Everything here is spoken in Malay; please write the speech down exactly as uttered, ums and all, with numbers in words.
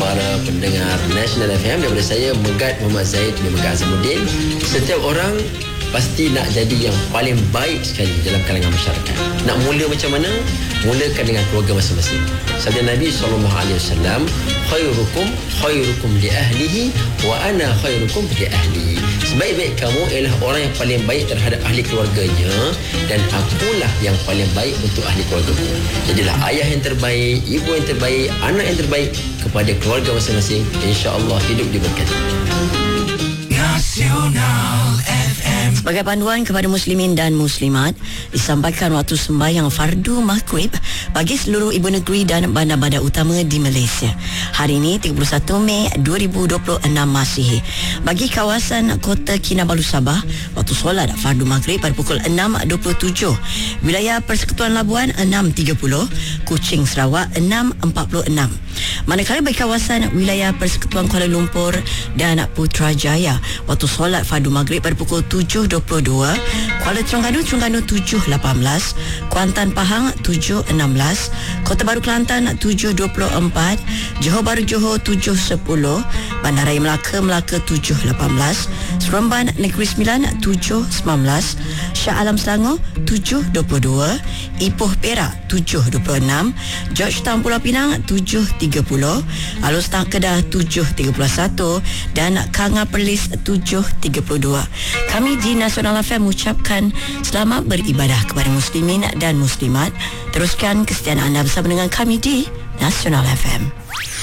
para pendengar National F M, daripada saya Megat Muhammad Zaid bin Megat Azamuddin. Setiap orang pasti nak jadi yang paling baik sekali dalam kalangan masyarakat. Nak mula macam mana? Mulakan dengan keluarga masing-masing. Sabda Nabi sallallahu alaihi wasallam, khairukum khairukum li ahlihi wa ana khairukum li ahli. Sebaik-baik kamu ialah orang yang paling baik terhadap ahli keluarganya, dan akulah yang paling baik untuk ahli keluargaku. Jadilah ayah yang terbaik, ibu yang terbaik, anak yang terbaik kepada keluarga masing-masing. InsyaAllah hidup diberkati. Nasional F M. Sebagai panduan kepada muslimin dan muslimat, disampaikan waktu sembahyang fardu maghrib bagi seluruh ibu negeri dan bandar-bandar utama di Malaysia. Hari ini tiga puluh satu Mei dua ribu dua puluh enam Masihi. Bagi kawasan Kota Kinabalu Sabah, waktu solat fardu maghrib pada pukul enam dua puluh tujuh. Wilayah Persekutuan Labuan enam tiga puluh, Kuching Sarawak enam empat puluh enam. Manakala bagi kawasan wilayah Persekutuan Kuala Lumpur dan Putrajaya, waktu solat fardu maghrib pada pukul tujuh dua puluh dua, Kuala Terengganu Terengganu tujuh lapan belas, Kuantan Pahang tujuh enam belas, Kota Baru Kelantan tujuh dua puluh empat, Johor Bahru Johor tujuh sepuluh, Bandaraya Melaka Melaka tujuh lapan belas, Seremban Negeri Sembilan tujuh sembilan belas, Shah Alam Selangor tujuh dua puluh dua, Ipoh Perak tujuh dua puluh enam, Georgetown Pulau Pinang tujuh tiga puluh, Alor Setar Kedah tujuh tiga puluh satu dan Kanga Perlis tujuh tiga puluh dua. Kami di Nasional F M mengucapkan selamat beribadah kepada muslimin dan muslimat. Teruskan kesetiaan anda bersama dengan kami di Nasional F M.